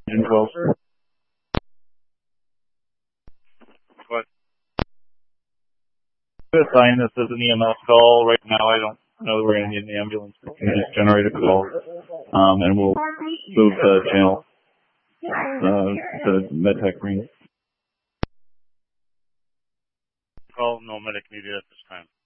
And 12. What? Assign this as an EMS call. Right now I don't know that we're going to need an ambulance. We can just generate a call. And we'll move the channel to MedTech Green. Call, no medic needed at this time.